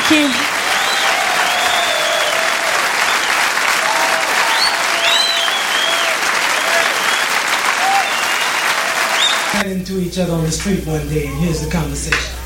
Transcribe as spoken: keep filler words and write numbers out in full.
Thank you. Ran into each other on the street one day, and here's the conversation.